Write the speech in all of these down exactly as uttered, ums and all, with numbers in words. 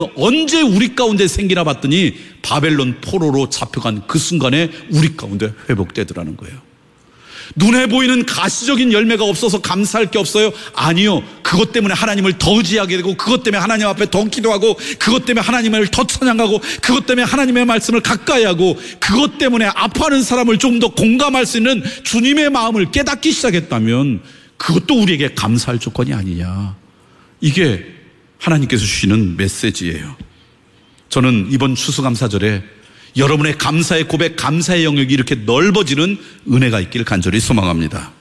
언제 우리 가운데 생기나 봤더니 바벨론 포로로 잡혀간 그 순간에 우리 가운데 회복되더라는 거예요. 눈에 보이는 가시적인 열매가 없어서 감사할 게 없어요? 아니요. 그것 때문에 하나님을 더 의지하게 되고, 그것 때문에 하나님 앞에 더 기도하고, 그것 때문에 하나님을 더 찬양하고, 그것 때문에 하나님의 말씀을 가까이 하고, 그것 때문에 아파하는 사람을 좀 더 공감할 수 있는 주님의 마음을 깨닫기 시작했다면 그것도 우리에게 감사할 조건이 아니냐. 이게 하나님께서 주시는 메시지예요. 저는 이번 추수감사절에 여러분의 감사의 고백, 감사의 영역이 이렇게 넓어지는 은혜가 있기를 간절히 소망합니다.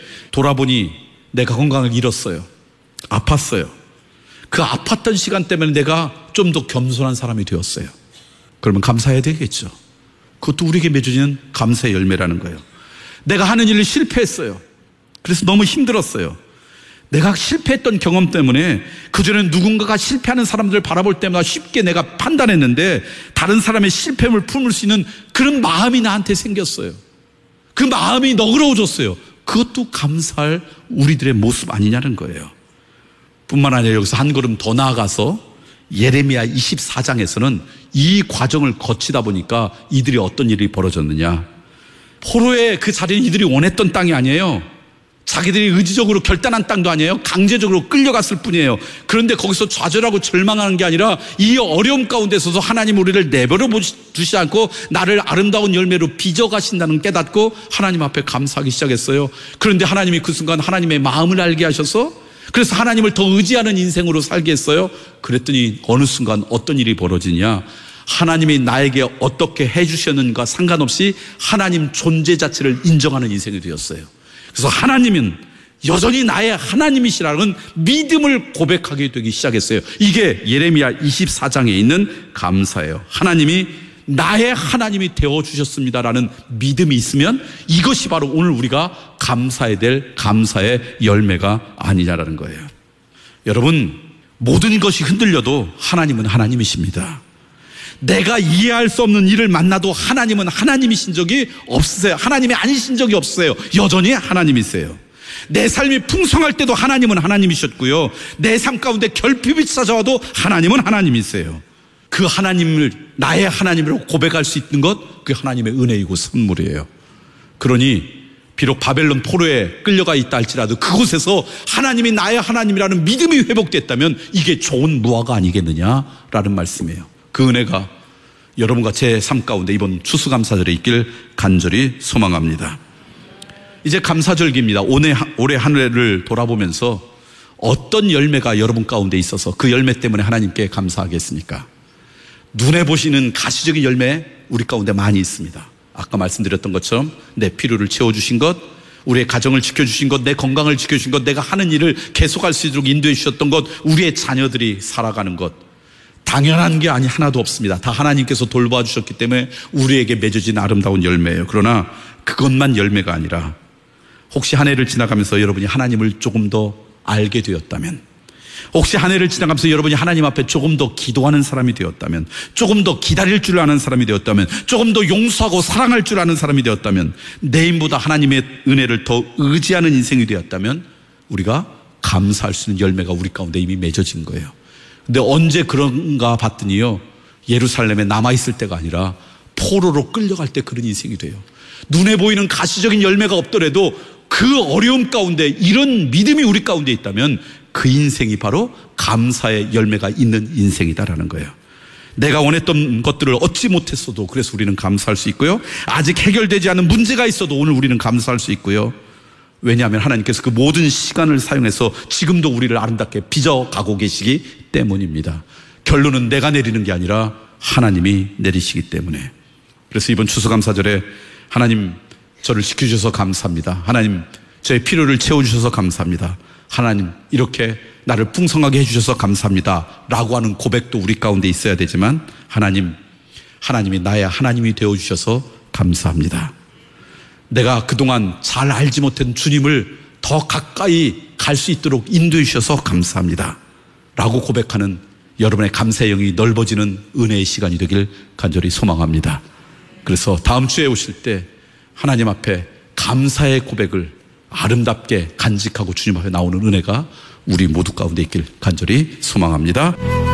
돌아보니 내가 건강을 잃었어요. 아팠어요. 그 아팠던 시간 때문에 내가 좀 더 겸손한 사람이 되었어요. 그러면 감사해야 되겠죠. 그것도 우리에게 맺어지는 감사의 열매라는 거예요. 내가 하는 일을 실패했어요. 그래서 너무 힘들었어요. 내가 실패했던 경험 때문에 그전에 누군가가 실패하는 사람들을 바라볼 때마다 쉽게 내가 판단했는데 다른 사람의 실패를 품을 수 있는 그런 마음이 나한테 생겼어요. 그 마음이 너그러워졌어요. 그것도 감사할 우리들의 모습 아니냐는 거예요. 뿐만 아니라 여기서 한 걸음 더 나아가서 예레미야 이십사 장에서는 이 과정을 거치다 보니까 이들이 어떤 일이 벌어졌느냐. 포로의 그 자리는 이들이 원했던 땅이 아니에요. 자기들이 의지적으로 결단한 땅도 아니에요. 강제적으로 끌려갔을 뿐이에요. 그런데 거기서 좌절하고 절망하는 게 아니라 이 어려움 가운데서도 하나님 우리를 내버려 두시지 않고 나를 아름다운 열매로 빚어가신다는 깨닫고 하나님 앞에 감사하기 시작했어요. 그런데 하나님이 그 순간 하나님의 마음을 알게 하셔서 그래서 하나님을 더 의지하는 인생으로 살게 했어요. 그랬더니 어느 순간 어떤 일이 벌어지냐. 하나님이 나에게 어떻게 해주셨는가 상관없이 하나님 존재 자체를 인정하는 인생이 되었어요. 그래서 하나님은 여전히 나의 하나님이시라는 믿음을 고백하게 되기 시작했어요. 이게 예레미야 이십사 장에 있는 감사예요. 하나님이 나의 하나님이 되어주셨습니다라는 믿음이 있으면 이것이 바로 오늘 우리가 감사해야 될 감사의 열매가 아니냐라는 거예요. 여러분, 모든 것이 흔들려도 하나님은 하나님이십니다. 내가 이해할 수 없는 일을 만나도 하나님은 하나님이신 적이 없으세요. 하나님이 아니신 적이 없어요. 여전히 하나님이세요. 내 삶이 풍성할 때도 하나님은 하나님이셨고요. 내 삶 가운데 결핍이 찾아와도 하나님은 하나님이세요. 그 하나님을 나의 하나님이라고 고백할 수 있는 것, 그게 하나님의 은혜이고 선물이에요. 그러니 비록 바벨론 포로에 끌려가 있다 할지라도 그곳에서 하나님이 나의 하나님이라는 믿음이 회복됐다면 이게 좋은 무화가 아니겠느냐라는 말씀이에요. 그 은혜가 여러분과 제 삶 가운데 이번 추수감사절에 있길 간절히 소망합니다. 이제 감사절기입니다. 올해, 올해 한 해를 돌아보면서 어떤 열매가 여러분 가운데 있어서 그 열매 때문에 하나님께 감사하겠습니까? 눈에 보시는 가시적인 열매 우리 가운데 많이 있습니다. 아까 말씀드렸던 것처럼 내 필요를 채워주신 것, 우리의 가정을 지켜주신 것, 내 건강을 지켜주신 것, 내가 하는 일을 계속할 수 있도록 인도해 주셨던 것, 우리의 자녀들이 살아가는 것, 당연한 게 아니 하나도 없습니다. 다 하나님께서 돌봐 주셨기 때문에 우리에게 맺어진 아름다운 열매예요. 그러나 그것만 열매가 아니라 혹시 한 해를 지나가면서 여러분이 하나님을 조금 더 알게 되었다면, 혹시 한 해를 지나가면서 여러분이 하나님 앞에 조금 더 기도하는 사람이 되었다면, 조금 더 기다릴 줄 아는 사람이 되었다면, 조금 더 용서하고 사랑할 줄 아는 사람이 되었다면, 내일보다 하나님의 은혜를 더 의지하는 인생이 되었다면 우리가 감사할 수 있는 열매가 우리 가운데 이미 맺어진 거예요. 근데 언제 그런가 봤더니요, 예루살렘에 남아있을 때가 아니라 포로로 끌려갈 때 그런 인생이 돼요. 눈에 보이는 가시적인 열매가 없더라도 그 어려움 가운데 이런 믿음이 우리 가운데 있다면 그 인생이 바로 감사의 열매가 있는 인생이다라는 거예요. 내가 원했던 것들을 얻지 못했어도 그래서 우리는 감사할 수 있고요. 아직 해결되지 않은 문제가 있어도 오늘 우리는 감사할 수 있고요. 왜냐하면 하나님께서 그 모든 시간을 사용해서 지금도 우리를 아름답게 빚어가고 계시기 때문입니다. 결론은 내가 내리는 게 아니라 하나님이 내리시기 때문에. 그래서 이번 추수감사절에 하나님 저를 지켜주셔서 감사합니다. 하나님 저의 필요를 채워주셔서 감사합니다. 하나님 이렇게 나를 풍성하게 해주셔서 감사합니다 라고 하는 고백도 우리 가운데 있어야 되지만, 하나님 하나님이 나의 하나님이 되어주셔서 감사합니다. 내가 그동안 잘 알지 못한 주님을 더 가까이 갈 수 있도록 인도해 주셔서 감사합니다 라고 고백하는 여러분의 감사의 영이 넓어지는 은혜의 시간이 되길 간절히 소망합니다. 그래서 다음 주에 오실 때 하나님 앞에 감사의 고백을 아름답게 간직하고 주님 앞에 나오는 은혜가 우리 모두 가운데 있길 간절히 소망합니다.